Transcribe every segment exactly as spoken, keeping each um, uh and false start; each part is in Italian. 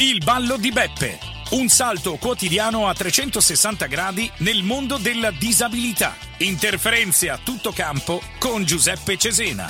Il ballo di Beppe, un salto quotidiano a trecentosessanta gradi nel mondo della disabilità. Interferenze a tutto campo con Giuseppe Cesena.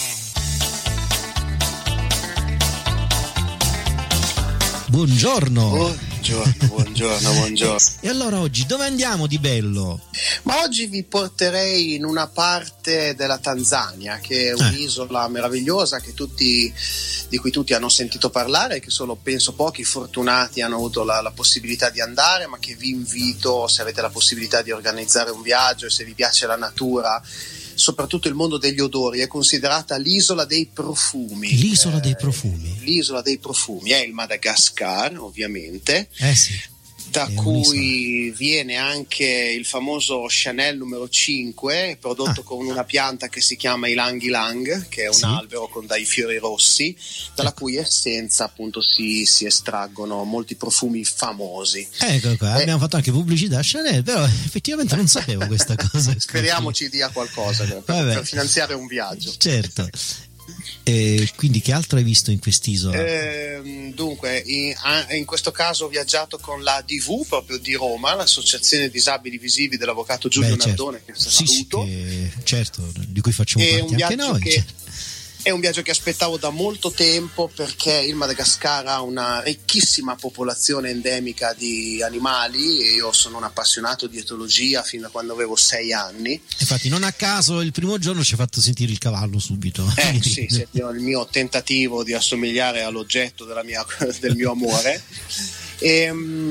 Buongiorno. Buongiorno, buongiorno, buongiorno. E allora oggi dove andiamo di bello? Ma oggi vi porterei in una parte della Tanzania, che è un'isola eh. meravigliosa che tutti, di cui tutti hanno sentito parlare, che solo penso pochi fortunati hanno avuto la, la possibilità di andare, ma che vi invito, se avete la possibilità di organizzare un viaggio e se vi piace la natura, soprattutto il mondo degli odori. È considerata l'isola dei profumi. L'isola eh, dei profumi. L'isola dei profumi è il Madagascar, ovviamente. Eh sì. Da cui viene anche il famoso Chanel numero cinque, prodotto ah. con una pianta che si chiama ilang ilang, che è un sì. albero con dai fiori rossi, dalla ecco. cui essenza appunto si, si estraggono molti profumi famosi. Ecco qua, eh. abbiamo fatto anche pubblicità a Chanel, però effettivamente non sapevo questa cosa. Speriamo ci dia qualcosa per, per finanziare un viaggio. Certo. E quindi che altro hai visto in quest'isola? Eh, dunque in, in questo caso ho viaggiato con la D V proprio di Roma, l'Associazione Disabili Visivi dell'avvocato Giulio Beh, certo. Nardone, che sì, saluto. Sì, che, certo, di cui facciamo è parte anche noi. Che, è un viaggio che aspettavo da molto tempo, perché il Madagascar ha una ricchissima popolazione endemica di animali e io sono un appassionato di etologia fin da quando avevo sei anni. Infatti non a caso il primo giorno ci ha fatto sentire il cavallo subito. Eh sì, sì, il mio tentativo di assomigliare all'oggetto della mia, del mio amore. E,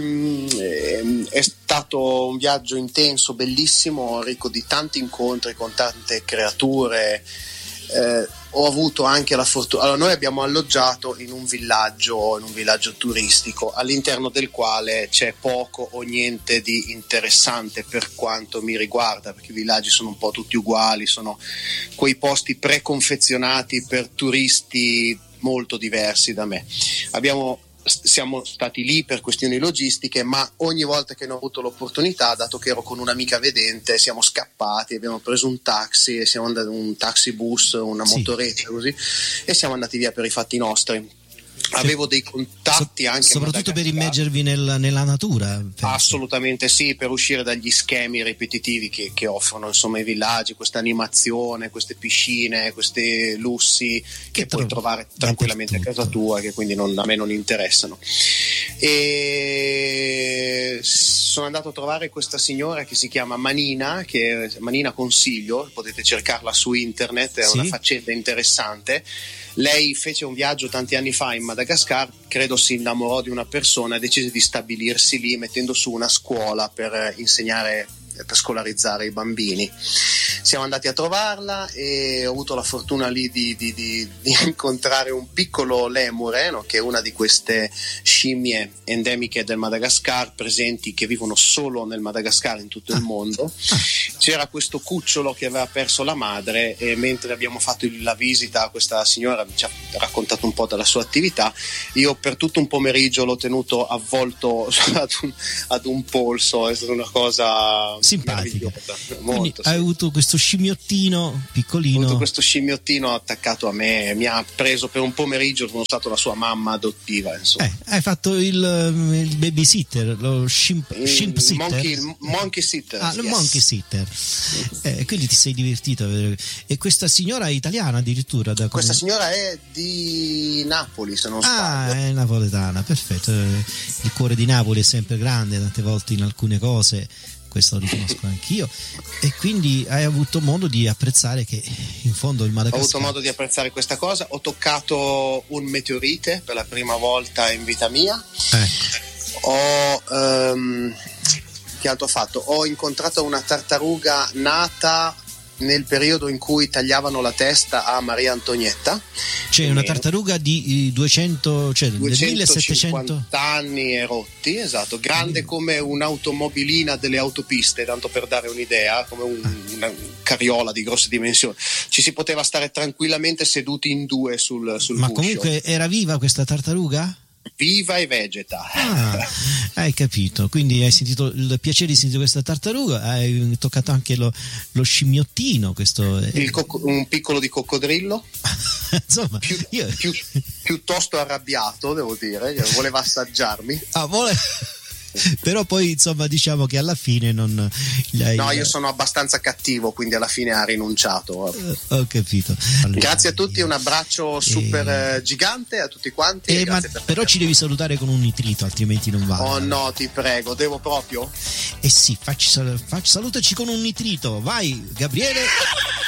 um, è stato un viaggio intenso, bellissimo, ricco di tanti incontri con tante creature. Eh, ho avuto anche la fortuna. Allora, noi abbiamo alloggiato in un villaggio, in un villaggio turistico, all'interno del quale c'è poco o niente di interessante per quanto mi riguarda, perché i villaggi sono un po' tutti uguali, sono quei posti preconfezionati per turisti molto diversi da me. Abbiamo Siamo stati lì per questioni logistiche, ma ogni volta che ne ho avuto l'opportunità, dato che ero con un'amica vedente, siamo scappati, abbiamo preso un taxi e siamo andati, un taxi bus, una sì. motoretta così, e siamo andati via per i fatti nostri. Avevo dei contatti anche soprattutto per immergervi nel, nella natura, penso. Assolutamente sì, per uscire dagli schemi ripetitivi che, che offrono insomma i villaggi, questa animazione, queste piscine, questi lussi che, che puoi trovare tranquillamente a casa tua, che quindi non, a me non interessano. E sono andato a trovare questa signora che si chiama Manina, che è Manina Consiglio, potete cercarla su internet, è sì. una faccenda interessante. Lei fece un viaggio tanti anni fa in Madagascar, credo si innamorò di una persona e decise di stabilirsi lì, mettendo su una scuola per insegnare, per scolarizzare i bambini. Siamo andati a trovarla e ho avuto la fortuna lì di, di, di, di incontrare un piccolo lemure, no? Che è una di queste scimmie endemiche del Madagascar, presenti, che vivono solo nel Madagascar, in tutto il mondo. C'era questo cucciolo che aveva perso la madre e mentre abbiamo fatto la visita a questa signora, ci ha raccontato un po' della sua attività, io per tutto un pomeriggio l'ho tenuto avvolto ad un, ad un polso, è stata una cosa simpatica. Molto, quindi sì. Hai avuto questo scimmiottino piccolino. Ho avuto questo scimmiottino attaccato a me, mi ha preso per un pomeriggio, sono stato la sua mamma adottiva, insomma. Eh, hai fatto il, il babysitter, lo shimp, shimp sitter. Monkey, monkey sitter. Ah, yes. Monkey sitter. Eh, quindi ti sei divertito. E questa signora è italiana addirittura? Da questa come... signora è di Napoli, se non ah, sbaglio. Ah, è napoletana, perfetto. Il cuore di Napoli è sempre grande, tante volte in alcune cose. Questo lo riconosco anch'io. E quindi hai avuto modo di apprezzare che in fondo il Madagascar. Ho avuto modo di apprezzare questa cosa. Ho toccato un meteorite per la prima volta in vita mia. Ecco. Ho um, che altro ho fatto? Ho incontrato una tartaruga nata nel periodo in cui tagliavano la testa a Maria Antonietta. C'è una tartaruga di duecento, cioè duecentocinquanta millesettecento anni e rotti, esatto, grande mm. come un'automobilina delle autopiste, tanto per dare un'idea, come un, ah. una carriola di grosse dimensioni. Ci si poteva stare tranquillamente seduti in due sul, sul Ma guscio. Comunque era viva questa tartaruga? Viva e vegeta. Ah, hai capito, quindi hai sentito il piacere di sentire questa tartaruga, hai toccato anche lo, lo scimmiottino, questo il co- un piccolo di coccodrillo. Insomma, più, io... più, piuttosto arrabbiato, devo dire, voleva assaggiarmi. Ah, vuole... Però poi insomma diciamo che alla fine non hai... No, io sono abbastanza cattivo, quindi alla fine ha rinunciato. Uh, ho capito. Allora, grazie a tutti, un abbraccio super e... gigante a tutti quanti. Eh, ma per però ci devi salutare con un nitrito, altrimenti non va. Oh no, ti prego, devo proprio? Eh sì, facci, facci, salutaci con un nitrito, vai Gabriele.